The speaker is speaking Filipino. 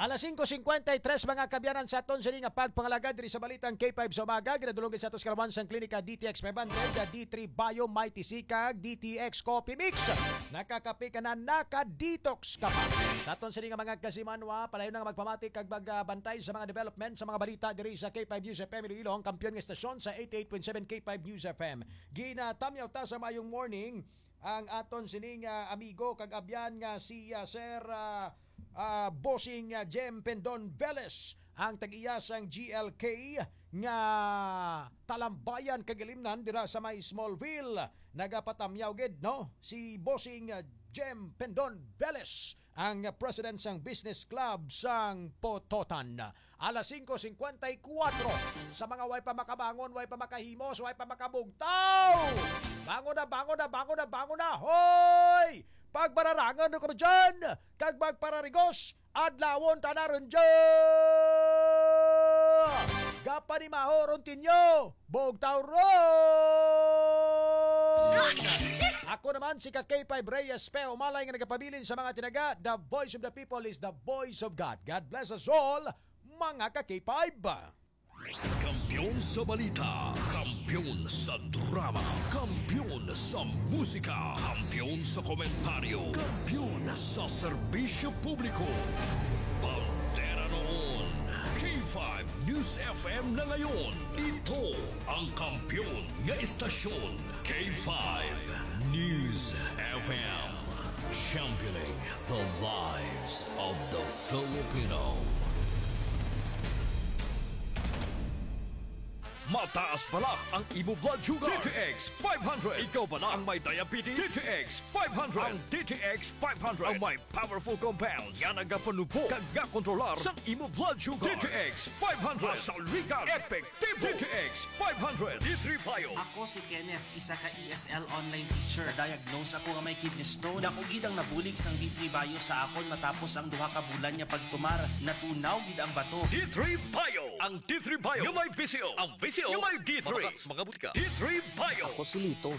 Alas 5:53 mga kabyanan sa aton sini nga pagpangalagad diri sa balitang K5 sa umaga ginadulong sa atos kalawan sang klinika DTX 500, D3 Bio Mighty Sikag, DTX Coffee Mix. Nakakape ka na, naka-detox ka pa. Sa aton sini nga mga kasimanwa, palayo na nga magpamati kag magbantay sa mga development sa mga balita diri sa K5 News FM Iloilo, ang kampiyon nga estasyon sa 88.7 K5 News FM. Ginatamyaw ta sa mayong morning ang aton sining amigo kag abyan nga si Sir Bossing Jem Pendon Veles, ang tag-iya sang GLK nga talambayan kagalimnan dira sa may Smallville. Nagapatamyaw gid no si Bossing Jem Pendon Veles, ang president sang business club sang Pototan. Alas 5:54 sa mga way pa makabangon, way pa makahimos, way pa makabugtaw. Bangon na, bangon na, bangon na, bangon na. Hoy! Pagbararangan no kami dyan, kag magpararigos, adlawon tanaron dyan. Gapa ni Mahoron tinyo, bugtaw ron! Ako naman si K5 Reyes Pe, umalay nga nagapabilin sa mga tinaga. The voice of the people is the voice of God. God bless us all, mga K5. Kampiyon sa balita, kampiyon sa drama, kampiyon sa musika, kampiyon sa komentaryo, kampiyon sa serbisyo publiko. Pantera noon, K5 News FM na ngayon. Ito ang kampiyon nga istasyon, K5 News FM. Championing the lives of the Filipino. Mataas pala ang imo blood sugar. DTX 500. Ikaw ba na ang may diabetes? DTX 500. Ang DTX 500 ang may powerful compounds nga nagapanupo kag kontrolar sa imo blood sugar. DTX 500. Masaligan. Effective. DTX 500. D3 Bio. Ako si Kenneth, isa ka ESL online teacher. Diagnose ako nga may kidney stone. Ako gid ang nabulig sang D3 Bio sa akon matapos ang duha ka bulan niya pagtumar. Natunaw gid ang bato. D3 Bio. Ang D3 Bio yung may VCO. Ang VCO yung may D3. Mga butika. D3 Bio. Ako si Lito,